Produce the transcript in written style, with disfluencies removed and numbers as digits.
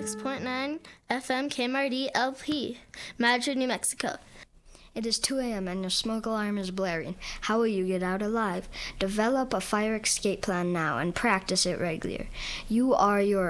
96.9 FM KMRD LP, Madrid, New Mexico. It is 2 a.m. and your smoke alarm is blaring. How will you get out alive? Develop a fire escape plan now and practice it regularly. You are your